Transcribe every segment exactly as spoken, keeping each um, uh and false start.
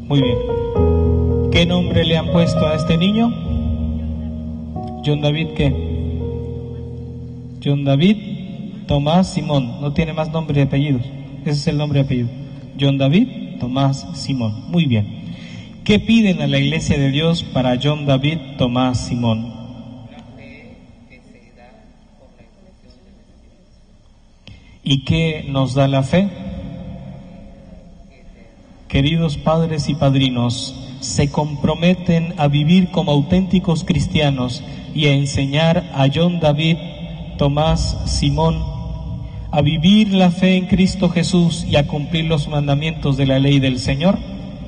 Muy bien. ¿Qué nombre le han puesto a este niño? John David, ¿qué? John David Tomás Simón. No tiene más nombre y apellidos. Ese es el nombre y apellido. John David Tomás Simón. Muy bien. ¿Qué piden a la Iglesia de Dios para John David Tomás Simón? ¿Y qué nos da la fe? Queridos padres y padrinos, se comprometen a vivir como auténticos cristianos y a enseñar a John David Tomás Simón a vivir la fe en Cristo Jesús y a cumplir los mandamientos de la ley del Señor.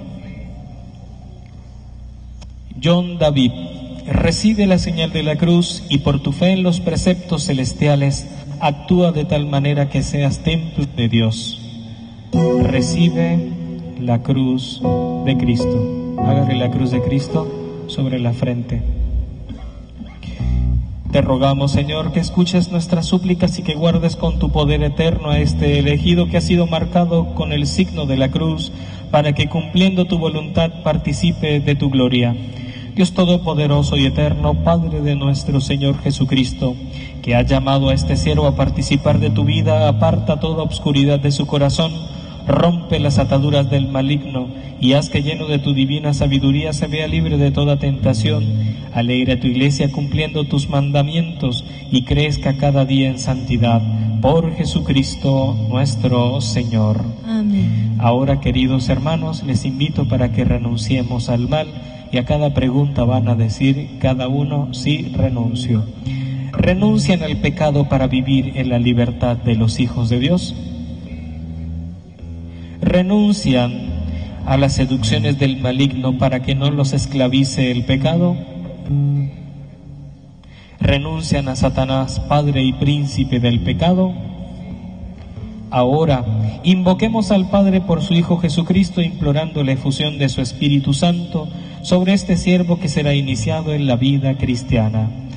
John David, recibe la señal de la cruz y por tu fe en los preceptos celestiales, actúa de tal manera que seas templo de Dios. Recibe la cruz de Cristo. Hágale la cruz de Cristo sobre la frente. Te rogamos, Señor, que escuches nuestras súplicas y que guardes con tu poder eterno a este elegido que ha sido marcado con el signo de la cruz, para que cumpliendo tu voluntad participe de tu gloria. Dios Todopoderoso y Eterno, Padre de nuestro Señor Jesucristo, que ha llamado a este siervo a participar de tu vida, aparta toda obscuridad de su corazón, rompe las ataduras del maligno y haz que lleno de tu divina sabiduría se vea libre de toda tentación. Alegra a tu iglesia cumpliendo tus mandamientos y crezca cada día en santidad. Por Jesucristo nuestro Señor. Amén. Ahora, queridos hermanos, les invito para que renunciemos al mal y a cada pregunta van a decir cada uno: sí, renuncio. ¿Renuncian al pecado para vivir en la libertad de los hijos de Dios? ¿Renuncian a las seducciones del maligno para que no los esclavice el pecado? ¿Renuncian a Satanás, padre y príncipe del pecado? Ahora, invoquemos al Padre por su Hijo Jesucristo, implorando la efusión de su Espíritu Santo sobre este siervo que será iniciado en la vida cristiana.